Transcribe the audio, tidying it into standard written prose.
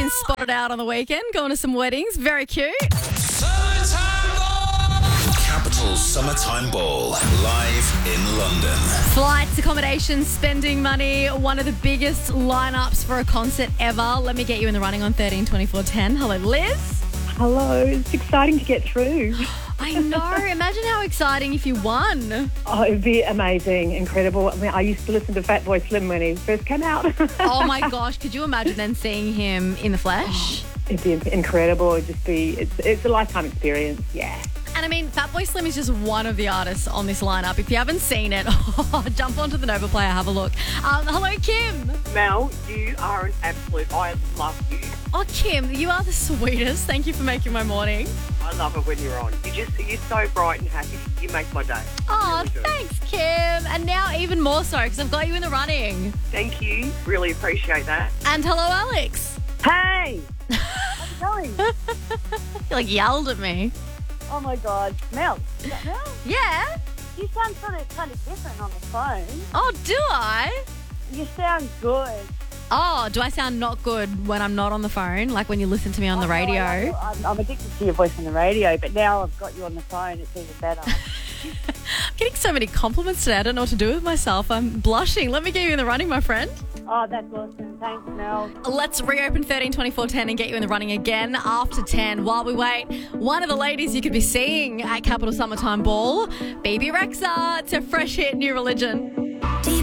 been spotted out on the weekend, going to some weddings. Very cute. Capital Summertime Ball, live in London. Flights, accommodations, spending money. One of the biggest lineups for a concert ever. Let me get you in the running on 13 24 10. Hello, Liz. Hello, it's exciting to get through. I know. Imagine how exciting if you won. Oh, it'd be amazing, incredible. I mean, I used to listen to Fatboy Slim when he first came out. Oh my gosh, could you imagine then seeing him in the flesh? It'd be incredible. It'd just be, it's a lifetime experience, yeah. And I mean, Fatboy Slim is just one of the artists on this lineup. If you haven't seen it, jump onto the Nova Player, have a look. Hello, Kim. Mel, you are an absolute, I love you. Oh, Kim, you are the sweetest. Thank you for making my morning. I love it when you're on. You're so bright and happy. You make my day. Oh, Really do. thanks, Kim. And now even more so because I've got you in the running. Thank you. Really appreciate that. And hello, Alex. Hey! How's it going? You yelled at me. Oh my God. Mel. Is that Mel? Yeah. You sound kind of different on the phone. Oh, do I? You sound good. Oh, do I sound not good when I'm not on the phone? Like when you listen to me on the radio? I'm addicted to your voice on the radio, but now I've got you on the phone, it's even better. I'm getting so many compliments today. I don't know what to do with myself. I'm blushing. Let me get you in the running, my friend. Oh, that's awesome. Thanks, Mel. Let's reopen 13 24 10 and get you in the running again after 10. While we wait, one of the ladies you could be seeing at Capital Summertime Ball, Bebe Rexha. It's a fresh hit, New Religion.